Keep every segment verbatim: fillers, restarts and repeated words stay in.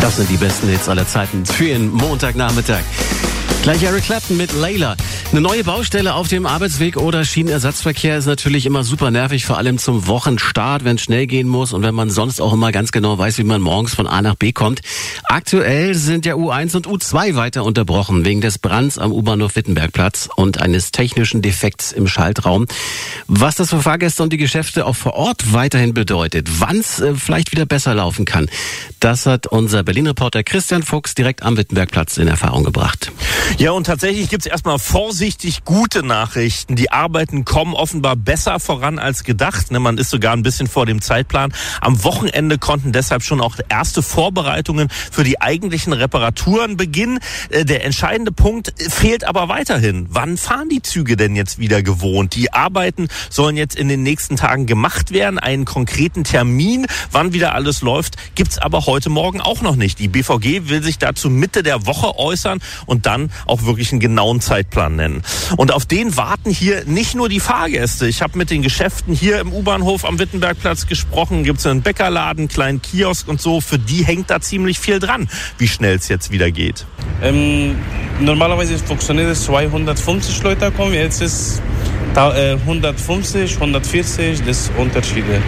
Das sind die besten Hits aller Zeiten für Ihren Montagnachmittag. Gleich Eric Clapton mit Layla. Eine neue Baustelle auf dem Arbeitsweg oder Schienenersatzverkehr ist natürlich immer super nervig, vor allem zum Wochenstart, wenn es schnell gehen muss und wenn man sonst auch immer ganz genau weiß, wie man morgens von A nach B kommt. Aktuell sind ja U eins und U zwei weiter unterbrochen wegen des Brands am U-Bahnhof Wittenbergplatz und eines technischen Defekts im Schaltraum. Was das für Fahrgäste und die Geschäfte auch vor Ort weiterhin bedeutet, wann es äh, vielleicht wieder besser laufen kann, das hat unser Berlin-Reporter Christian Fuchs direkt am Wittenbergplatz in Erfahrung gebracht. Ja, und tatsächlich gibt's erstmal vorsichtig gute Nachrichten. Die Arbeiten kommen offenbar besser voran als gedacht. Man ist sogar ein bisschen vor dem Zeitplan. Am Wochenende konnten deshalb schon auch erste Vorbereitungen für die eigentlichen Reparaturen beginnen. Der entscheidende Punkt fehlt aber weiterhin. Wann fahren die Züge denn jetzt wieder gewohnt? Die Arbeiten sollen jetzt in den nächsten Tagen gemacht werden. Einen konkreten Termin, wann wieder alles läuft, gibt's aber heute Morgen auch noch nicht. Die B V G will sich dazu Mitte der Woche äußern und dann auch wirklich einen genauen Zeitplan nennen. Und auf den warten hier nicht nur die Fahrgäste. Ich habe mit den Geschäften hier im U-Bahnhof am Wittenbergplatz gesprochen. Gibt es einen Bäckerladen, einen kleinen Kiosk und so. Für die hängt da ziemlich viel dran, wie schnell es jetzt wieder geht. Ähm, normalerweise funktioniert es zweihundertfünfzig Leute kommen. Jetzt ist hundertfünfzig, hundertvierzig, das ist Unterschiede.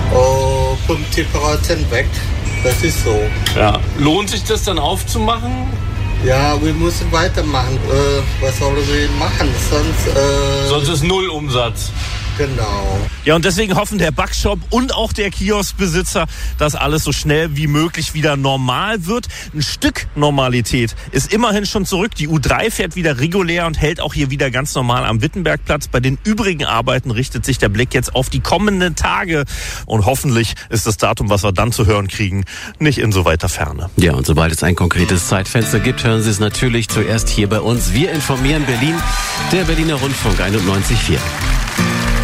Oh, fünfzig Prozent weg. Das ist so. Ja. Lohnt sich das dann aufzumachen? Ja, wir müssen weitermachen. Äh, was sollen wir machen? Sonst, äh, Sonst ist null Umsatz. Genau. Ja, und deswegen hoffen der Backshop und auch der Kioskbesitzer, dass alles so schnell wie möglich wieder normal wird. Ein Stück Normalität ist immerhin schon zurück. Die U drei fährt wieder regulär und hält auch hier wieder ganz normal am Wittenbergplatz. Bei den übrigen Arbeiten richtet sich der Blick jetzt auf die kommenden Tage. Und hoffentlich ist das Datum, was wir dann zu hören kriegen, nicht in so weiter Ferne. Ja, und sobald es ein konkretes Zeitfenster gibt, hören Sie es natürlich zuerst hier bei uns. Wir informieren Berlin, der Berliner Rundfunk einundneunzig Komma vier.